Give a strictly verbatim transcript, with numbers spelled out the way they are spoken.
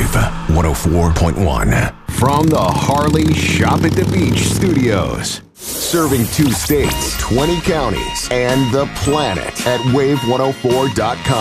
Wave one oh four point one. From the Harley Shop at the Beach studios. Serving two states, twenty counties, and the planet at wave one oh four dot com.